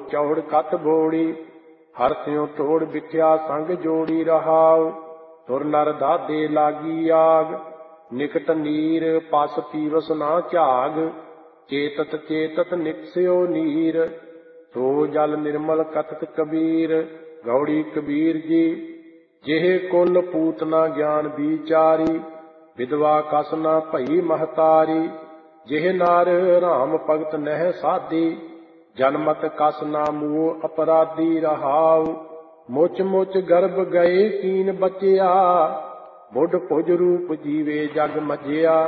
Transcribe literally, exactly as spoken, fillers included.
ਚੌੜ ਕਤ ਬੋੜੀ। ਹਰ ਸਿਉ ਤੋੜ ਬਿਠਿਆ ਸੰਗ ਜੋੜੀ ਰਹਾਉ। ਤੁਰ ਨਰ ਦਾਦੇ ਲਾਗੀ ਆਗ, ਨਿਕਟ ਨੀਰ ਪਸ ਪੀਵਸ ਨਾ ਝਾਗ। ਚੇਤਤ ਚੇਤਤ ਨਿਕਸਿਓ ਨੀਰ, ਸੋ ਜਲ ਨਿਰਮਲ ਕਥਤ ਕਬੀਰ। ਗੌੜੀ ਕਬੀਰ ਜੀ ਜਿਹੇ ਕੁਲ ਪੂਤ ਨਾ ਗਿਆਨ ਵਿਚਾਰੀ। ਵਿਧਵਾ ਕਸ ਨਾ ਭਈ ਮਹਤਾਰੀ। ਜਿਹ ਨਰ ਰਾਮ ਭਗਤ ਨਹਿ ਸਾਧੀ, ਜਨਮਤ ਕਸ ਨਾ ਮੂਹ ਅਪਰਾਧੀ ਰਹਾਉ। ਮੁਚ ਮੁਚ ਗਰਭ ਗਏ ਕੀਨ ਬਚਿਆ, ਬੁੱਢ ਭੁਜ ਰੂਪ ਜੀਵੇ ਜਗ ਮਜਿਆ।